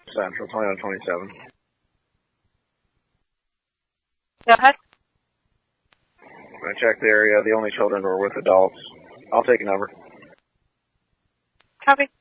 Central, 2127. Go ahead. I checked the area. The only children were with adults. I'll take a number. Copy.